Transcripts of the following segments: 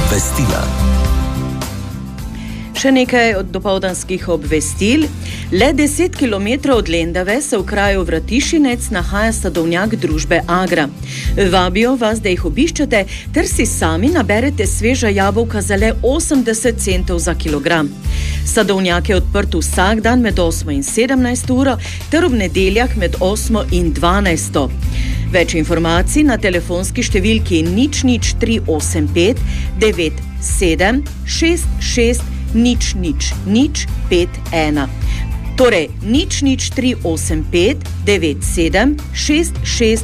Obvestila. Še nekaj od dopoldanskih obvestil. Le 10 km od Lendave se v kraju Vratišinec nahaja sadovnjak družbe Agra. Vabijo vas, da jih obiščete, ter si sami naberete sveža jabolka za le 80 centov za kilogram. Sadovnjak je odprt vsak dan med 8 in 17 uro, ter ob nedeljah med 8 in 12. Več informacij na telefonski številki 00385 97 66 00051. Torej 00385 97 66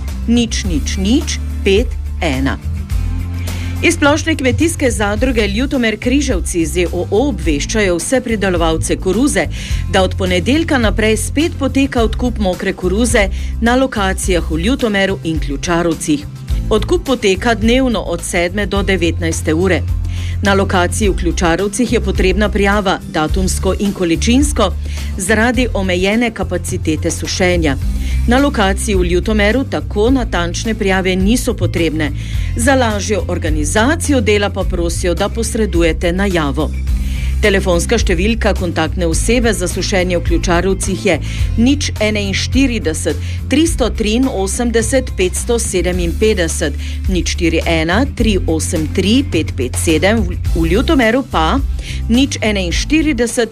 00051. Iz Splošne kmetijske zadruge Ljutomer Križevci ZOO obveščajo vse pridelovalce koruze, da od ponedeljka naprej spet poteka odkup mokre koruze na lokacijah v Ljutomeru in Ključarovcih. Odkup poteka dnevno od 7 do 19 ure. Na lokaciji v Ključarovcih je potrebna prijava datumsko in količinsko zaradi omejene kapacitete sušenja. Na lokaciji v Ljutomeru tako natančne prijave niso potrebne. Za lažjo organizacijo dela pa prosijo, da posredujete najavo. Telefonska številka kontaktne osebe za sušenje v Ključarovcih je 041 383 557, 041 383 557, v Ljutomeru pa 041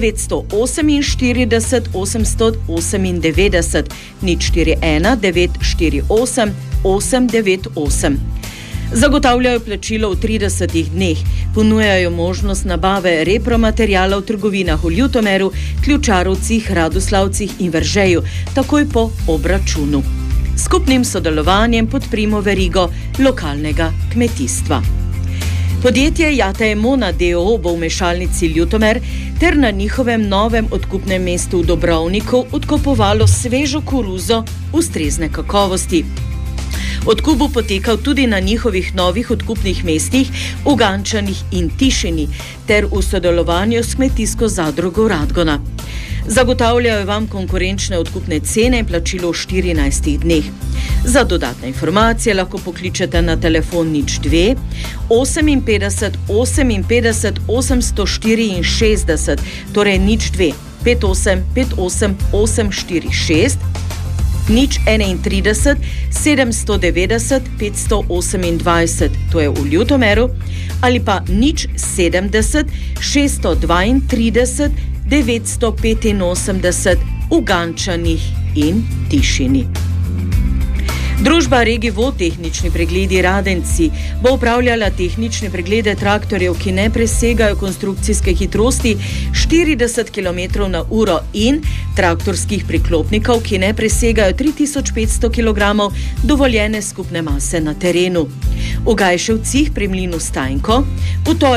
948 898, 041 948 898. Zagotavljajo plačilo v 30 dneh, ponujajo možnost nabave repromateriala v trgovinah v Ljutomeru, Ključarovcih, Radoslavcih in Veržeju, takoj po obračunu. Skupnim sodelovanjem podprimo verigo lokalnega kmetijstva. Podjetje Jata Emona d.o.o. bo v mešalnici Ljutomer ter na njihovem novem odkupnem mestu v Dobrovniku odkupovalo svežo koruzo ustrezne kakovosti. Odkup bo potekal tudi na njihovih novih odkupnih mestih v Gančanih in Tišini ter v sodelovanju s kmetijsko zadrugo Radgona. Zagotavljajo vam konkurenčne odkupne cene in plačilo v 14 dneh. Za dodatne informacije lahko pokličete na telefon 02 58 58 864, torej 02 58 58 846, 031 790 528, to je v Ljutomeru, ali pa 070 632 985 v Gančanih in Tišini. Družba Regivo tehnični pregledi Radenci bo upravljala tehnične preglede traktorjev, ki ne presegajo konstrukcijske hitrosti 40 km/h in traktorskih priklopnikov, ki ne presegajo 3500 kg dovoljene skupne mase na terenu. V Gajševcih pri mlinu Stajnko